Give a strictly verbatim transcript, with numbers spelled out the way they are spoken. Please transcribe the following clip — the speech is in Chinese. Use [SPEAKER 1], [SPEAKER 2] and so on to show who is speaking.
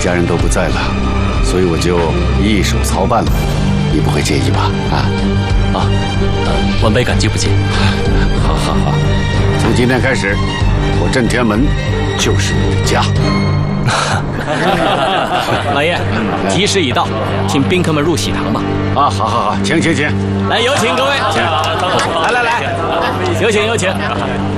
[SPEAKER 1] 家人都不在了，所以我就一手操办了。你不会介意吧？啊
[SPEAKER 2] 啊，呃，晚辈感激不尽。
[SPEAKER 1] 好好好，从今天开始，我镇天门就是你的家。
[SPEAKER 2] 老爷，吉时已到，请宾客们入喜堂吧。
[SPEAKER 1] 啊，好好好，请请请，
[SPEAKER 2] 来，有请各位，
[SPEAKER 1] 请，
[SPEAKER 2] 来来来，有请有请。